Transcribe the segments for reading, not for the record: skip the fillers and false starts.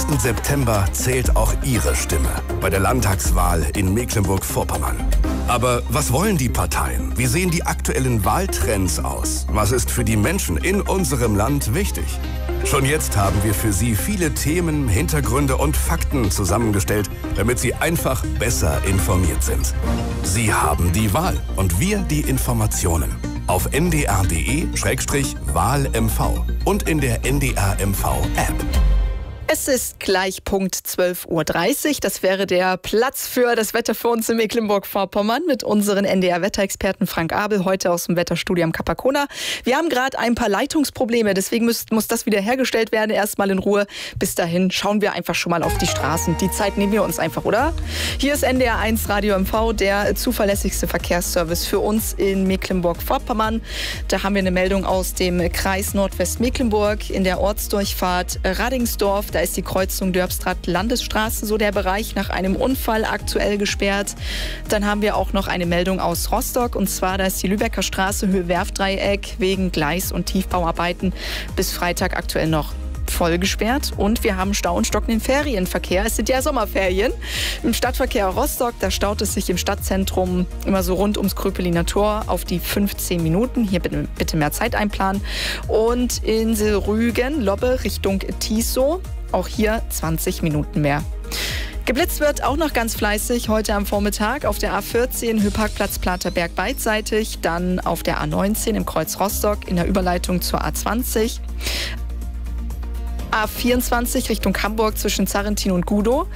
nächsten September zählt auch Ihre Stimme bei der Landtagswahl in Mecklenburg-Vorpommern. Aber was wollen die Parteien? Wie sehen die aktuellen Wahltrends aus? Was ist für die Menschen in unserem Land wichtig? Schon jetzt haben wir für Sie viele Themen, Hintergründe und Fakten zusammengestellt, damit Sie einfach besser informiert sind. Sie haben die Wahl und wir die Informationen. Auf ndr.de/wahlmv und in der NDR-MV-App. Es ist gleich Punkt 12:30 Uhr. Das wäre der Platz für das Wetter für uns in Mecklenburg-Vorpommern mit unseren NDR-Wetterexperten Frank Abel, heute aus dem Wetterstudio am Capacona. Wir haben gerade ein paar Leitungsprobleme, deswegen muss das wieder hergestellt werden. Erstmal in Ruhe. Bis dahin schauen wir einfach schon mal auf die Straßen. Die Zeit nehmen wir uns einfach, oder? Hier ist NDR 1 Radio MV, der zuverlässigste Verkehrsservice für uns in Mecklenburg-Vorpommern. Da haben wir eine Meldung aus dem Kreis Nordwestmecklenburg in der Ortsdurchfahrt Radingsdorf. Da ist die Kreuzung Dörpstraat-Landesstraße, so der Bereich, nach einem Unfall aktuell gesperrt. Dann haben wir auch noch eine Meldung aus Rostock, und zwar, da ist die Lübecker Straße, Höhe Werftdreieck, wegen Gleis- und Tiefbauarbeiten bis Freitag aktuell noch voll gesperrt. Und wir haben Stau und stockenden Ferienverkehr. Es sind ja Sommerferien. Im Stadtverkehr Rostock, da staut es sich im Stadtzentrum immer so rund ums Kröpeliner Tor auf die 15 Minuten. Hier bitte mehr Zeit einplanen. Und in Rügen, Lobbe Richtung Tiso, auch hier 20 Minuten mehr. Geblitzt wird auch noch ganz fleißig heute am Vormittag auf der A14 Höheparkplatz Platerberg beidseitig, dann auf der A19 im Kreuz Rostock in der Überleitung zur A20. A24 Richtung Hamburg zwischen Zarrentin und Gudow.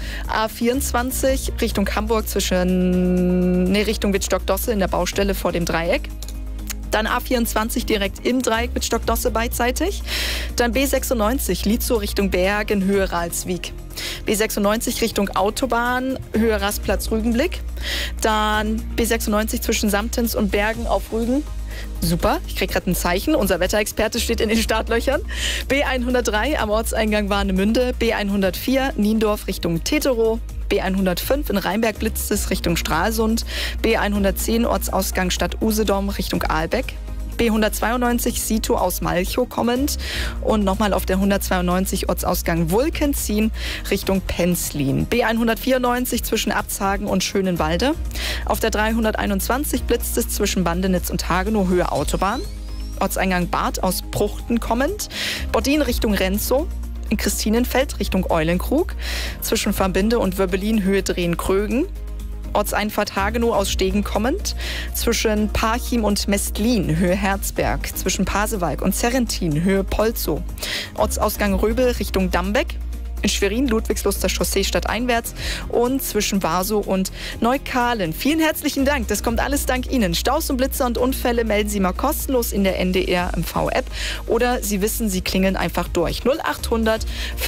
A24 Richtung Hamburg Richtung Wittstock-Dosse in der Baustelle vor dem Dreieck. Dann A24 direkt im Dreieck mit Stockdosse beidseitig. Dann B96 Lietzow Richtung Bergen, Höhe Ralswiek. B96 Richtung Autobahn, Höhe Rastplatz Rügenblick. Dann B96 zwischen Samtens und Bergen auf Rügen. Super, ich kriege gerade ein Zeichen. Unser Wetterexperte steht in den Startlöchern. B103 am Ortseingang Warnemünde. B104 Niendorf Richtung Teterow. B105 in Rheinberg blitzt es Richtung Stralsund. B110 Ortsausgang Stadt Usedom Richtung Aalbeck. B192 Sito aus Malchow kommend und nochmal auf der 192 Ortsausgang Wulkenzien Richtung Penzlin. B194 zwischen Abzhagen und Schönenwalde. Auf der 321 blitzt es zwischen Bandenitz und Hagenow, Höhe Autobahn. Ortseingang Bad aus Pruchten kommend. Boddin Richtung Renzow. In Christinenfeld Richtung Eulenkrug. Zwischen Verbinde und Wöbbelin, Höhe Drehen-Krögen. Ortseinfahrt Hagenow aus Stegen kommend. Zwischen Parchim und Mestlin, Höhe Herzberg. Zwischen Pasewalk und Zerrentin, Höhe Polzow. Ortsausgang Röbel Richtung Dambeck. In Schwerin, Ludwigsluster Chaussee stadteinwärts und zwischen Warsow und Neukahlen. Vielen herzlichen Dank. Das kommt alles dank Ihnen. Staus und Blitzer und Unfälle melden Sie mal kostenlos in der NDR-MV-App oder Sie wissen, Sie klingeln einfach durch. 0800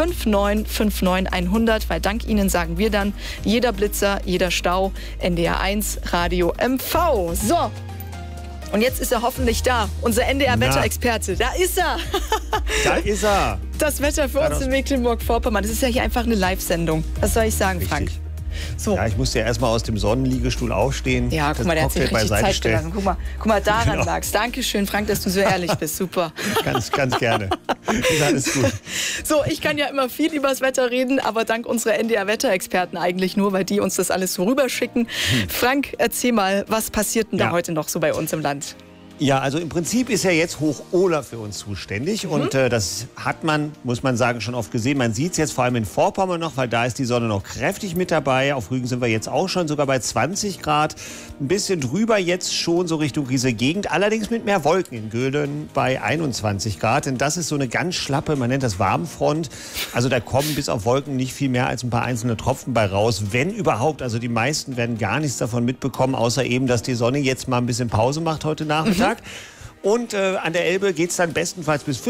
5959 100, weil dank Ihnen sagen wir dann, jeder Blitzer, jeder Stau, NDR 1, Radio MV. So. Und jetzt ist er hoffentlich da, unser NDR-Wetterexperte. Da ist er. Da ist er. Das Wetter für uns in Mecklenburg-Vorpommern. Das ist ja hier einfach eine Live-Sendung. Was soll ich sagen, Frank? Richtig. So. Ja, ich musste ja erstmal aus dem Sonnenliegestuhl aufstehen. Ja, guck mal, der hat sich richtig Zeit gelassen. Guck mal, daran genau. Lag's. Dankeschön, Frank, dass du so ehrlich bist. Super. Ganz gerne. Ist alles gut. So, ich kann ja immer viel über das Wetter reden, aber dank unserer NDR-Wetterexperten eigentlich nur, weil die uns das alles so rüberschicken. Frank, erzähl mal, was passiert denn da heute noch so bei uns im Land? Ja, also im Prinzip ist ja jetzt Hoch-Ola für uns zuständig. Und das hat man, muss man sagen, schon oft gesehen. Man sieht es jetzt vor allem in Vorpommern noch, weil da ist die Sonne noch kräftig mit dabei. Auf Rügen sind wir jetzt auch schon sogar bei 20 Grad. Ein bisschen drüber jetzt schon so Richtung Riese Gegend. Allerdings mit mehr Wolken in Gülden bei 21 Grad. Denn das ist so eine ganz schlappe, man nennt das Warmfront. Also da kommen bis auf Wolken nicht viel mehr als ein paar einzelne Tropfen bei raus. Wenn überhaupt. Also die meisten werden gar nichts davon mitbekommen, außer eben, dass die Sonne jetzt mal ein bisschen Pause macht heute Nachmittag. Und an der Elbe geht es dann bestenfalls bis